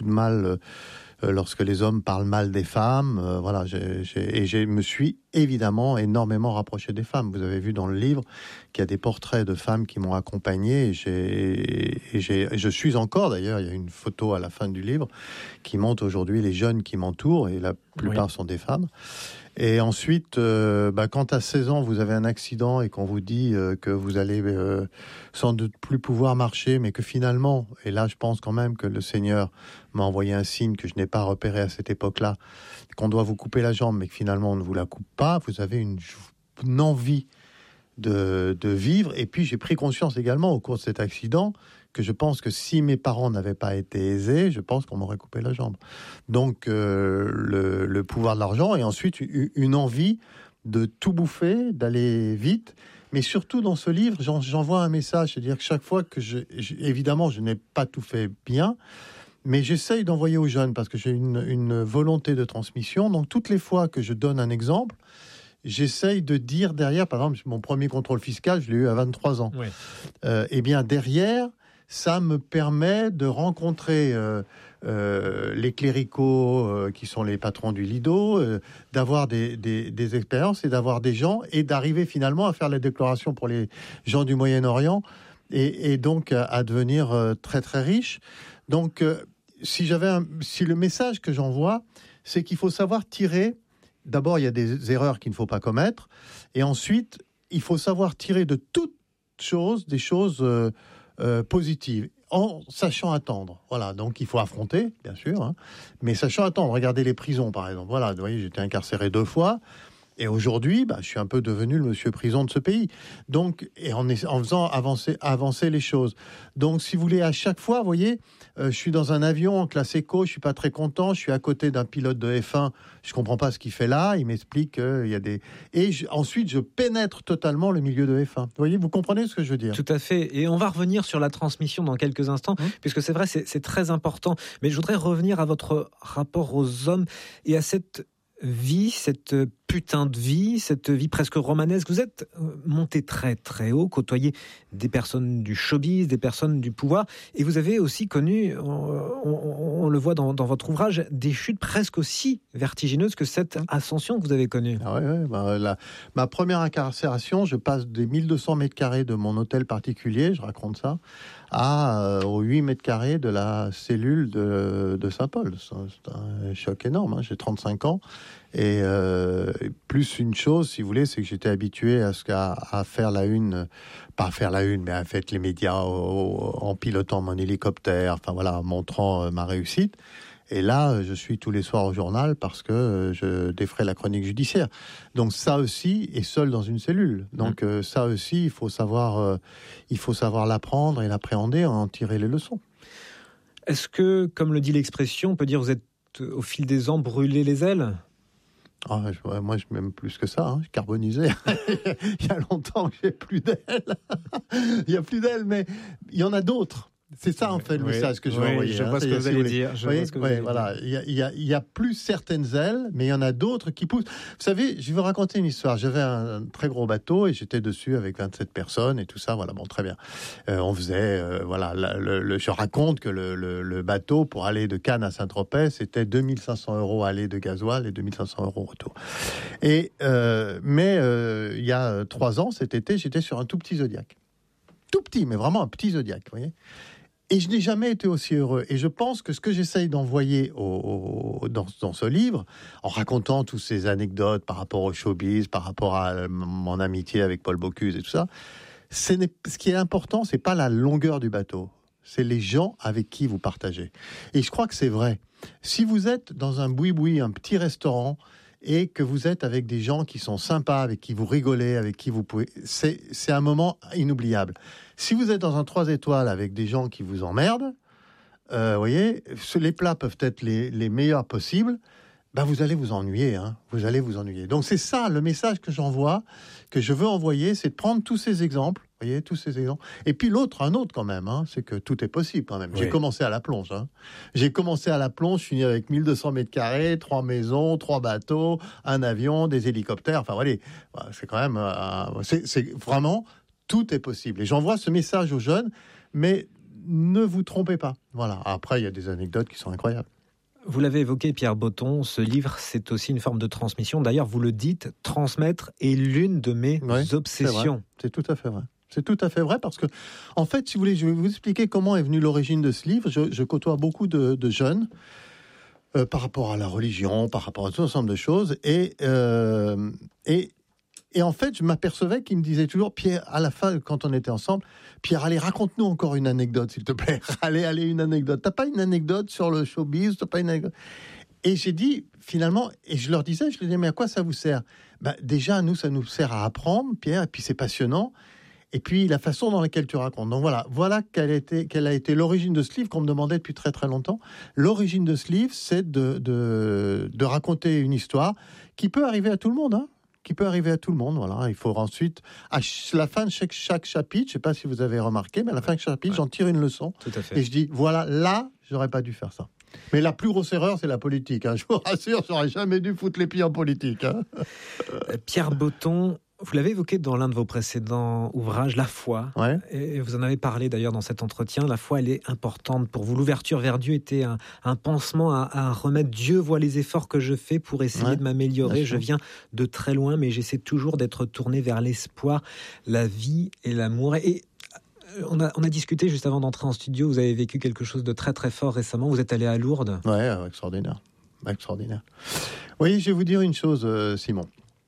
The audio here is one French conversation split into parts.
de mal lorsque les hommes parlent mal des femmes. Voilà, je me suis évidemment énormément rapproché des femmes. Vous avez vu dans le livre qu'il y a des portraits de femmes qui m'ont accompagné. Je suis encore, d'ailleurs, il y a une photo à la fin du livre qui montre aujourd'hui les jeunes qui m'entourent, et la plupart sont des femmes. Et ensuite, quand à 16 ans, vous avez un accident et qu'on vous dit que vous allez sans doute plus pouvoir marcher, mais que finalement, et là je pense quand même que le Seigneur m'a envoyé un signe que je n'ai pas repéré à cette époque-là, qu'on doit vous couper la jambe, mais que finalement on ne vous la coupe pas, vous avez une envie de vivre. Et puis j'ai pris conscience également au cours de cet accident que je pense que si mes parents n'avaient pas été aisés, je pense qu'on m'aurait coupé la jambe. Donc le pouvoir de l'argent, et ensuite une envie de tout bouffer, d'aller vite. Mais surtout dans ce livre, j'envoie un message, c'est-à-dire que chaque fois que évidemment je n'ai pas tout fait bien, mais j'essaye d'envoyer aux jeunes parce que j'ai une volonté de transmission. Donc toutes les fois que je donne un exemple, j'essaye de dire derrière, par exemple, mon premier contrôle fiscal, je l'ai eu à 23 ans. Oui. Eh bien, derrière, ça me permet de rencontrer les cléricaux qui sont les patrons du Lido, d'avoir des expériences et d'avoir des gens, et d'arriver finalement à faire la déclaration pour les gens du Moyen-Orient, et donc à devenir très très riche. Donc, si le message que j'envoie, c'est qu'il faut savoir tirer. D'abord, il y a des erreurs qu'il ne faut pas commettre. Et ensuite, il faut savoir tirer de toute chose des choses positives, en sachant attendre. Voilà, donc il faut affronter, bien sûr, hein, mais sachant attendre. Regardez les prisons, par exemple. Voilà, vous voyez, j'étais incarcéré 2 fois. Et aujourd'hui, je suis un peu devenu le monsieur prison de ce pays. Donc, et en faisant avancer les choses. Donc, si vous voulez, à chaque fois, vous voyez, je suis dans un avion en classe éco, je suis pas très content, je suis à côté d'un pilote de F1, je comprends pas ce qu'il fait là, il m'explique qu'il y a des... Et ensuite, je pénètre totalement le milieu de F1. Vous voyez, vous comprenez ce que je veux dire ? Tout à fait. Et on va revenir sur la transmission dans quelques instants, puisque c'est vrai, c'est très important. Mais je voudrais revenir à votre rapport aux hommes et à cette vie, cette putain de vie, cette vie presque romanesque. Vous êtes monté très très haut, côtoyé des personnes du showbiz, des personnes du pouvoir, et vous avez aussi connu, on le voit dans votre ouvrage, des chutes presque aussi vertigineuses que cette ascension que vous avez connue. Ah ouais, ma première incarcération, je passe des 1200 mètres carrés de mon hôtel particulier, je raconte ça, aux 8 mètres carrés de la cellule de Saint-Paul. C'est un choc énorme, hein. J'ai 35 ans. Et plus une chose, si vous voulez, c'est que j'étais habitué à faire la une, pas à faire la une, mais à faire les médias en pilotant mon hélicoptère, enfin voilà, en montrant ma réussite. Et là, je suis tous les soirs au journal parce que je défrais la chronique judiciaire. Donc ça aussi est seul dans une cellule. Donc ça aussi, il faut savoir l'apprendre et l'appréhender, en tirer les leçons. Est-ce que, comme le dit l'expression, on peut dire vous êtes au fil des ans brûlé les ailes ? Moi, je m'aime plus que ça, hein, carbonisé. Il y a longtemps que j'ai plus d'ailes. Il y a plus d'ailes, mais il y en a d'autres. C'est ça, en fait, le message que je veux envoyer. Je vois ce que vous allez dire. Il y a plus certaines ailes, mais il y en a d'autres qui poussent. Vous savez, je vais vous raconter une histoire. J'avais un très gros bateau et j'étais dessus avec 27 personnes et tout ça. Voilà, bon, très bien. On faisait, je raconte que le bateau, pour aller de Cannes à Saint-Tropez, c'était 2500 € aller de gasoil et 2500 € retour. Et, il y a 3 ans, cet été, j'étais sur un tout petit Zodiac. Tout petit, mais vraiment un petit Zodiac, vous voyez. Et je n'ai jamais été aussi heureux. Et je pense que ce que j'essaye d'envoyer dans ce livre, en racontant toutes ces anecdotes par rapport au showbiz, par rapport à mon amitié avec Paul Bocuse et tout ça, ce qui est important, c'est pas la longueur du bateau, c'est les gens avec qui vous partagez. Et je crois que c'est vrai. Si vous êtes dans un boui-boui, un petit restaurant, et que vous êtes avec des gens qui sont sympas, avec qui vous rigolez, avec qui vous pouvez... C'est un moment inoubliable. Si vous êtes dans un 3 étoiles avec des gens qui vous emmerdent, vous voyez, les plats peuvent être les meilleurs possibles, vous allez vous ennuyer, hein. Vous allez vous ennuyer. Donc c'est ça, le message que j'envoie, que je veux envoyer, c'est de prendre tous ces exemples, vous voyez, tous ces exemples. Et puis un autre quand même, hein, c'est que tout est possible quand même. Oui. J'ai commencé à la plonge, hein. Je suis venu avec 1200 mètres carrés, 3 maisons, 3 bateaux, un avion, des hélicoptères, enfin voilà, c'est quand même, c'est vraiment, tout est possible. Et j'envoie ce message aux jeunes, mais ne vous trompez pas. Voilà. Après, il y a des anecdotes qui sont incroyables. Vous l'avez évoqué, Pierre Botton, ce livre, c'est aussi une forme de transmission. D'ailleurs, vous le dites, transmettre est l'une de mes obsessions. C'est tout à fait vrai. C'est tout à fait vrai parce que, en fait, si vous voulez, je vais vous expliquer comment est venue l'origine de ce livre. Je côtoie beaucoup de jeunes par rapport à la religion, par rapport à tout un ensemble de choses. Et en fait, je m'apercevais qu'ils me disaient toujours, Pierre, à la fin, quand on était ensemble, Pierre, allez, raconte-nous encore une anecdote, s'il te plaît. Allez, une anecdote. T'as pas une anecdote sur le showbiz? T'as pas une anecdote? Et j'ai dit, finalement, et je leur disais, mais à quoi ça vous sert? Déjà, nous, ça nous sert à apprendre, Pierre, et puis c'est passionnant. Et puis, la façon dans laquelle tu racontes. Donc voilà quelle a été l'origine de ce livre qu'on me demandait depuis très, très longtemps. L'origine de ce livre, c'est de raconter une histoire qui peut arriver à tout le monde, hein. Qui peut arriver à tout le monde, voilà. Il faut ensuite, à la fin de chaque chapitre, je ne sais pas si vous avez remarqué, mais à la fin de chaque chapitre, j'en tire une leçon. Tout à fait. Et je dis, voilà, là, j'aurais pas dû faire ça. Mais la plus grosse erreur, c'est la politique, hein. Je vous rassure, j'aurais jamais dû foutre les pieds en politique, hein. Pierre Botton, vous l'avez évoqué dans l'un de vos précédents ouvrages, la foi. Ouais. Et vous en avez parlé d'ailleurs dans cet entretien. La foi, elle est importante pour vous. L'ouverture vers Dieu était un pansement à remettre. Dieu voit les efforts que je fais pour essayer de m'améliorer. Je viens de très loin, mais j'essaie toujours d'être tourné vers l'espoir, la vie et l'amour. Et on a discuté juste avant d'entrer en studio. Vous avez vécu quelque chose de très très fort récemment. Vous êtes allé à Lourdes. Ouais, extraordinaire. Extraordinaire. Oui, je vais vous dire une chose, Simon.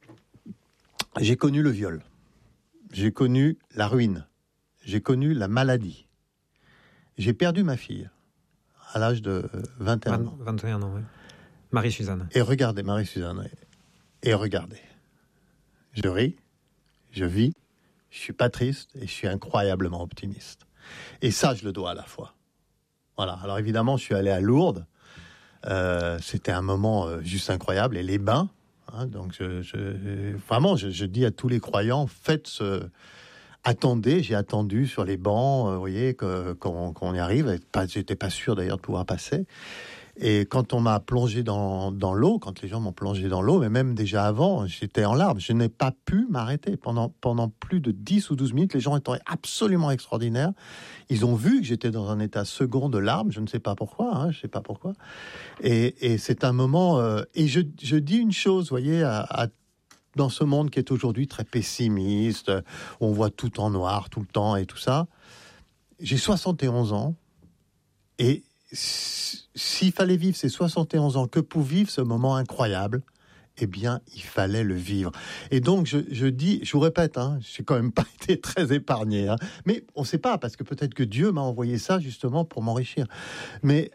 J'ai connu le viol, j'ai connu la ruine, j'ai connu la maladie. J'ai perdu ma fille à l'âge de 21 ans. 21 ans, oui. Marie-Suzanne. Et regardez, Marie-Suzanne, et regardez. Je ris, je vis, je suis pas triste et je suis incroyablement optimiste. Et ça, je le dois à la foi. Voilà, alors évidemment, je suis allé à Lourdes. C'était un moment juste incroyable. Et les bains, hein, donc vraiment, je dis à tous les croyants, attendez, j'ai attendu sur les bancs, vous voyez, qu'on y arrive. J'étais pas sûr d'ailleurs de pouvoir passer. Et quand on m'a plongé dans l'eau, quand les gens m'ont plongé dans l'eau, mais même déjà avant, j'étais en larmes. Je n'ai pas pu m'arrêter. Pendant plus de 10 ou 12 minutes, les gens étaient absolument extraordinaires. Ils ont vu que j'étais dans un état second de larmes. Je ne sais pas pourquoi. Hein, je sais pas pourquoi. Et c'est un moment... et je dis une chose, vous voyez, dans ce monde qui est aujourd'hui très pessimiste, où on voit tout en noir tout le temps et tout ça. J'ai 71 ans et... s'il fallait vivre ces 71 ans que pour vivre ce moment incroyable, eh bien, il fallait le vivre. Et donc, je dis, je vous répète, hein, je n'ai quand même pas été très épargné, hein, mais on ne sait pas, parce que peut-être que Dieu m'a envoyé ça justement pour m'enrichir. Mais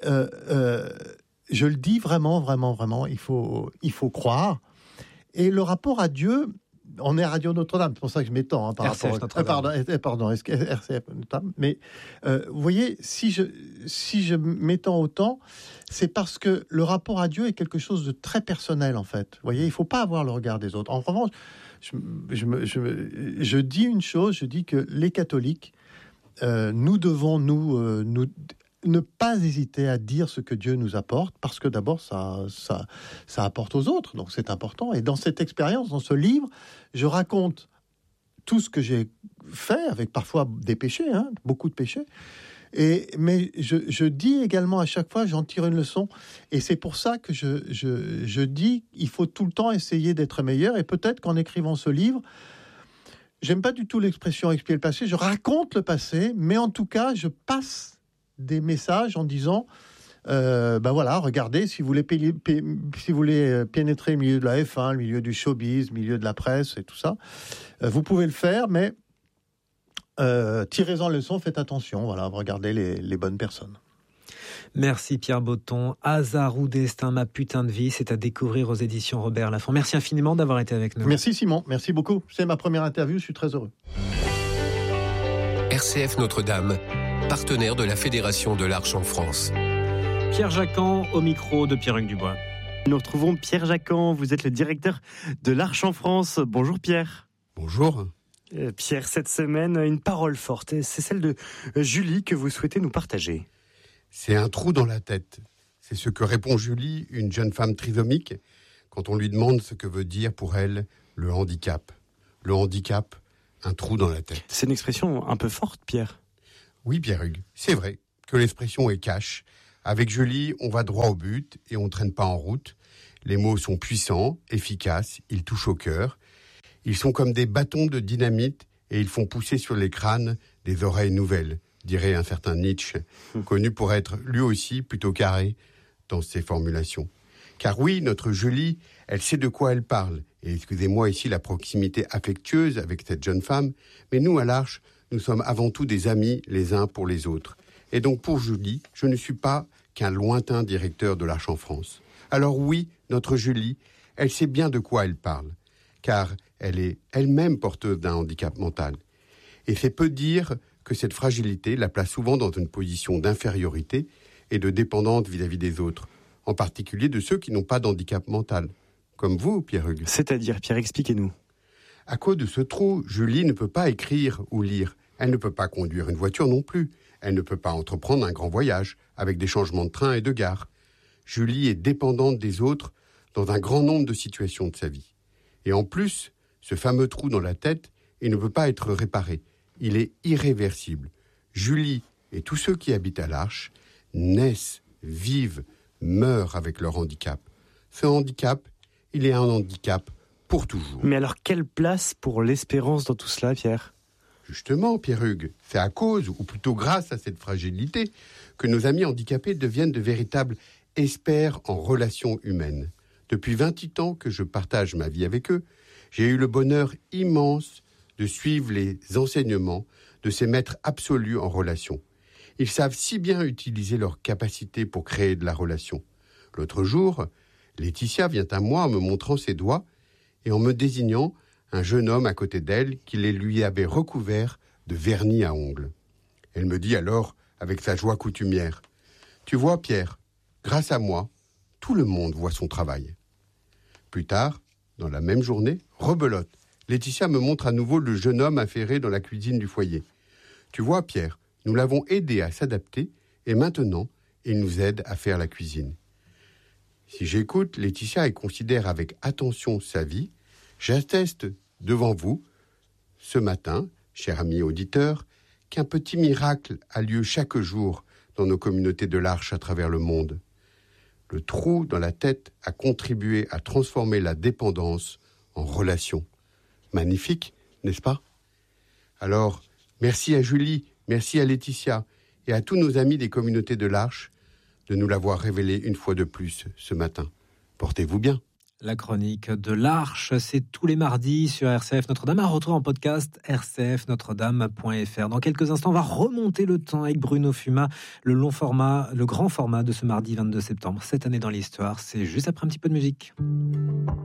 je le dis vraiment, vraiment, vraiment, il faut croire. Et le rapport à Dieu... On est à Radio Notre-Dame, c'est pour ça que je m'étends par RCF rapport pardon, RCF Notre-Dame. Mais vous voyez, si je m'étends autant, c'est parce que le rapport à Dieu est quelque chose de très personnel en fait. Vous voyez, il faut pas avoir le regard des autres. En revanche, je dis une chose, je dis que les catholiques, nous devons ne pas hésiter à dire ce que Dieu nous apporte, parce que d'abord, ça apporte aux autres, donc c'est important. Et dans cette expérience, dans ce livre, je raconte tout ce que j'ai fait, avec parfois des péchés, hein, beaucoup de péchés. Mais je dis également à chaque fois, j'en tire une leçon. Et c'est pour ça que je dis, il faut tout le temps essayer d'être meilleur. Et peut-être qu'en écrivant ce livre, j'aime pas du tout l'expression expier le passé, je raconte le passé, mais en tout cas, je passe des messages en disant voilà, regardez, si vous voulez pénétrer le milieu de la F1, le milieu du showbiz, le milieu de la presse et tout ça, vous pouvez le faire, mais tirez-en leçon, faites attention, voilà, regardez les bonnes personnes. Merci Pierre Botton. Hasard ou destin, ma putain de vie, c'est à découvrir aux éditions Robert Laffont. Merci infiniment d'avoir été avec nous. Merci Simon, merci beaucoup. C'est ma première interview, je suis très heureux. RCF Notre-Dame, partenaire de la Fédération de l'Arche en France. Pierre Jacquan au micro de Pierre-Hugues Dubois. Nous retrouvons Pierre Jacquan, vous êtes le directeur de l'Arche en France. Bonjour Pierre. Bonjour. Pierre, cette semaine, une parole forte, c'est celle de Julie que vous souhaitez nous partager. C'est un trou dans la tête. C'est ce que répond Julie, une jeune femme trisomique, quand on lui demande ce que veut dire pour elle le handicap. Le handicap, un trou dans la tête. C'est une expression un peu forte, Pierre. Oui, Pierre-Hugues, c'est vrai que l'expression est cash. Avec Julie, on va droit au but et on ne traîne pas en route. Les mots sont puissants, efficaces, ils touchent au cœur. Ils sont comme des bâtons de dynamite et ils font pousser sur les crânes des oreilles nouvelles, dirait un certain Nietzsche, connu pour être lui aussi plutôt carré dans ses formulations. Car oui, notre Julie, elle sait de quoi elle parle. Et excusez-moi ici la proximité affectueuse avec cette jeune femme, mais nous, à l'Arche, nous sommes avant tout des amis les uns pour les autres. Et donc pour Julie, je ne suis pas qu'un lointain directeur de l'Arche en France. Alors oui, notre Julie, elle sait bien de quoi elle parle, car elle est elle-même porteuse d'un handicap mental. Et c'est peu dire que cette fragilité la place souvent dans une position d'infériorité et de dépendance vis-à-vis des autres, en particulier de ceux qui n'ont pas d'handicap mental, comme vous, Pierre-Hugues. C'est-à-dire, Pierre, expliquez-nous. À cause de ce trou, Julie ne peut pas écrire ou lire. Elle ne peut pas conduire une voiture non plus. Elle ne peut pas entreprendre un grand voyage, avec des changements de train et de gare. Julie est dépendante des autres dans un grand nombre de situations de sa vie. Et en plus, ce fameux trou dans la tête, il ne peut pas être réparé. Il est irréversible. Julie et tous ceux qui habitent à l'Arche naissent, vivent, meurent avec leur handicap. Ce handicap, il est un handicap pour toujours. Mais alors, quelle place pour l'espérance dans tout cela, Pierre ? Justement, Pierre-Hugues, c'est à cause, ou plutôt grâce à cette fragilité, que nos amis handicapés deviennent de véritables experts en relations humaines. Depuis 28 ans que je partage ma vie avec eux, j'ai eu le bonheur immense de suivre les enseignements de ces maîtres absolus en relation. Ils savent si bien utiliser leurs capacités pour créer de la relation. L'autre jour, Laetitia vient à moi en me montrant ses doigts et en me désignant un jeune homme à côté d'elle qui les lui avait recouverts de vernis à ongles. Elle me dit alors, avec sa joie coutumière, « Tu vois, Pierre, grâce à moi, tout le monde voit son travail. » Plus tard, dans la même journée, rebelote, Laetitia me montre à nouveau le jeune homme affairé dans la cuisine du foyer. « Tu vois, Pierre, nous l'avons aidé à s'adapter et maintenant, il nous aide à faire la cuisine. » Si j'écoute Laetitia et considère avec attention sa vie, j'atteste devant vous, ce matin, cher ami auditeur, qu'un petit miracle a lieu chaque jour dans nos communautés de l'Arche à travers le monde. Le trou dans la tête a contribué à transformer la dépendance en relation. Magnifique, n'est-ce pas ? Alors, merci à Julie, merci à Laetitia et à tous nos amis des communautés de l'Arche de nous l'avoir révélé une fois de plus ce matin. Portez-vous bien. La chronique de l'Arche, c'est tous les mardis sur RCF Notre-Dame. À retrouver en podcast rcfnotredame.fr. Dans quelques instants, on va remonter le temps avec Bruno Fumat, le grand format de ce mardi 22 septembre. Cette année dans l'histoire, c'est juste après un petit peu de musique.